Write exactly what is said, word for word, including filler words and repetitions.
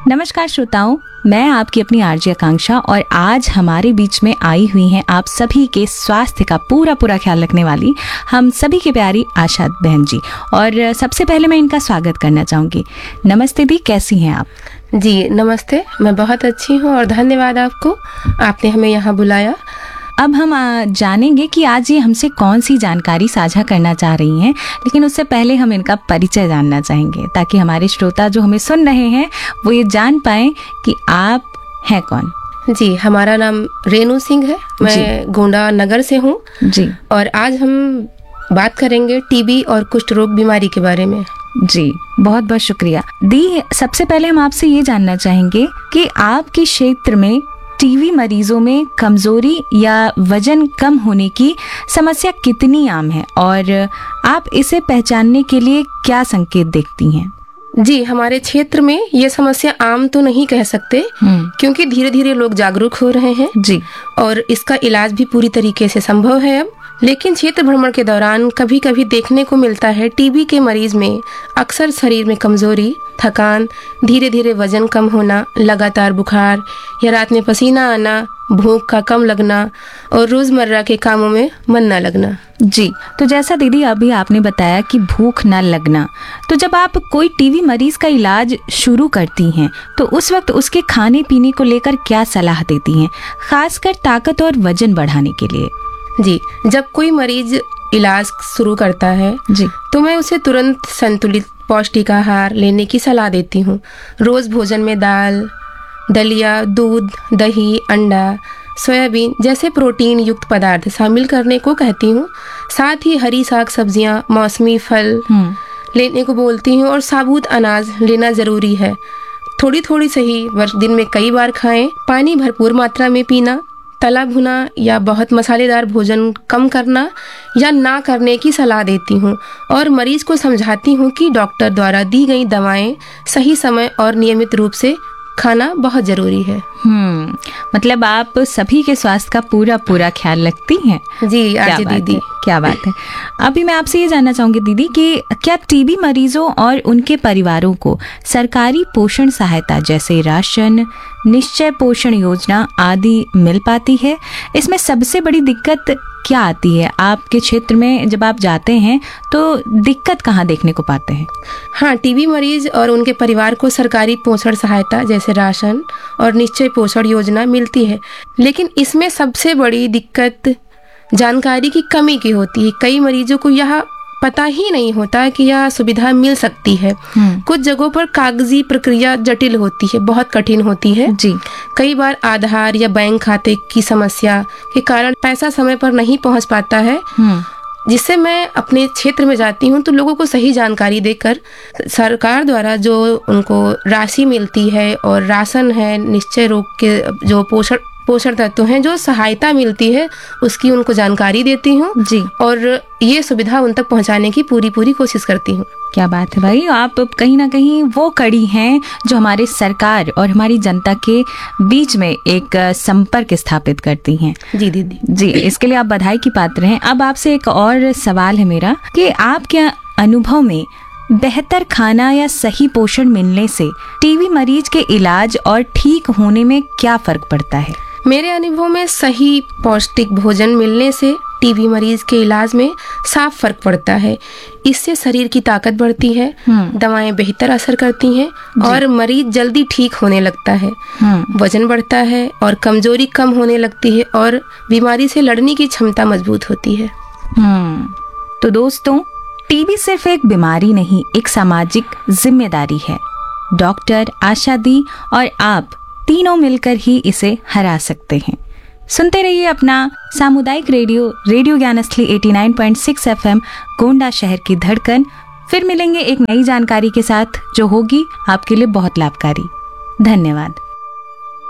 नमस्कार श्रोताओं, मैं आपकी अपनी आरजे आकांक्षा और आज हमारे बीच में आई हुई हैं आप सभी के स्वास्थ्य का पूरा पूरा ख्याल रखने वाली हम सभी की प्यारी आशा बहन जी। और सबसे पहले मैं इनका स्वागत करना चाहूँगी। नमस्ते दी, कैसी हैं आप? जी नमस्ते, मैं बहुत अच्छी हूँ और धन्यवाद आपको, आपने हमें यहाँ बुलाया। अब हम जानेंगे कि आज ये हमसे कौन सी जानकारी साझा करना चाह रही हैं, लेकिन उससे पहले हम इनका परिचय जानना चाहेंगे ताकि हमारे श्रोता जो हमें सुन रहे हैं वो ये जान पाएं कि आप हैं कौन। जी, हमारा नाम रेणु सिंह है, मैं गोंडा नगर से हूँ जी। और आज हम बात करेंगे टीबी और कुष्ठ रोग बीमारी के बारे में। जी, बहुत बहुत शुक्रिया दी। सबसे पहले हम आपसे ये जानना चाहेंगे कि आपके क्षेत्र में टीबी मरीजों में कमजोरी या वजन कम होने की समस्या कितनी आम है और आप इसे पहचानने के लिए क्या संकेत देखती हैं? जी, हमारे क्षेत्र में ये समस्या आम तो नहीं कह सकते क्योंकि धीरे धीरे लोग जागरूक हो रहे हैं जी, और इसका इलाज भी पूरी तरीके से संभव है अब। लेकिन क्षेत्र भ्रमण के दौरान कभी कभी देखने को मिलता है टीबी के मरीज में अक्सर शरीर में कमजोरी, थकान, धीरे धीरे वजन कम होना, लगातार बुखार या रात में पसीना आना, भूख का कम लगना और रोजमर्रा के कामों में मन न लगना। जी, तो जैसा दीदी अभी आपने बताया कि भूख न लगना, तो जब आप कोई टीबी मरीज का इलाज शुरू करती हैं तो उस वक्त उसके खाने पीने को लेकर क्या सलाह देती हैं, खासकर ताकत और वजन बढ़ाने के लिए? जी, जब कोई मरीज इलाज शुरू करता है जी, तो मैं उसे तुरंत संतुलित पौष्टिक आहार लेने की सलाह देती हूँ। रोज भोजन में दाल, दलिया, दूध, दही, अंडा, सोयाबीन जैसे प्रोटीन युक्त पदार्थ शामिल करने को कहती हूँ। साथ ही हरी साग सब्जियाँ, मौसमी फल लेने को बोलती हूँ और साबुत अनाज लेना जरूरी है। थोड़ी थोड़ी सही, वर्ष दिन में कई बार खाएं। पानी भरपूर मात्रा में पीना, तला भुना या बहुत मसालेदार भोजन कम करना या ना करने की सलाह देती हूँ और मरीज को समझाती हूँ कि डॉक्टर द्वारा दी गई दवाएं सही समय और नियमित रूप से खाना बहुत जरूरी है। हम्म मतलब आप सभी के स्वास्थ्य का पूरा पूरा ख्याल रखती हैं। जी आज दीदी, क्या बात है। अभी मैं आपसे ये जानना चाहूंगी दीदी कि क्या टीबी मरीजों और उनके परिवारों को सरकारी पोषण सहायता जैसे राशन, निश्चय पोषण योजना आदि मिल पाती है? इसमें सबसे बड़ी दिक्कत क्या आती है? आपके क्षेत्र में जब आप जाते हैं तो दिक्कत कहाँ देखने को पाते हैं? हाँ, टीबी मरीज और उनके परिवार को सरकारी पोषण सहायता जैसे राशन और निश्चय पोषण योजना मिलती है, लेकिन इसमें सबसे बड़ी दिक्कत जानकारी की कमी की होती है। कई मरीजों को यह पता ही नहीं होता कि यह सुविधा मिल सकती है। कुछ जगहों पर कागजी प्रक्रिया जटिल होती है, बहुत कठिन होती है जी। कई बार आधार या बैंक खाते की समस्या के कारण पैसा समय पर नहीं पहुंच पाता है, जिससे मैं अपने क्षेत्र में जाती हूं तो लोगों को सही जानकारी देकर सरकार द्वारा जो उनको राशि मिलती है और राशन है, निश्चय रोग के जो पोषण पोषण तत्व हैं जो सहायता मिलती है उसकी उनको जानकारी देती हूँ जी, और ये सुविधा उन तक पहुँचाने की पूरी पूरी कोशिश करती हूँ। क्या बात है भाई, आप कहीं ना कहीं वो कड़ी हैं जो हमारे सरकार और हमारी जनता के बीच में एक संपर्क स्थापित करती हैं। जी दीदी जी, इसके लिए आप बधाई की पात्र हैं। अब आपसे एक और सवाल है मेरा कि आपके अनुभव में बेहतर खाना या सही पोषण मिलने से टीबी मरीज के इलाज और ठीक होने में क्या फर्क पड़ता है? मेरे अनुभव में सही पौष्टिक भोजन मिलने से टीबी मरीज के इलाज में साफ फर्क पड़ता है। इससे शरीर की ताकत बढ़ती है, दवाएं बेहतर असर करती हैं और मरीज जल्दी ठीक होने लगता है, वजन बढ़ता है और कमजोरी कम होने लगती है और बीमारी से लड़ने की क्षमता मजबूत होती है। तो दोस्तों, टीबी सिर्फ एक बीमारी नहीं, एक सामाजिक जिम्मेदारी है। डॉक्टर, आशा दी और आप तीनों मिलकर ही इसे हरा सकते हैं। सुनते रहिए अपना सामुदायिक रेडियो रेडियो ज्ञान असली नवासी पॉइंट छह एफएम, गोंडा शहर की धड़कन। फिर मिलेंगे एक नई जानकारी के साथ जो होगी आपके लिए बहुत लाभकारी। धन्यवाद।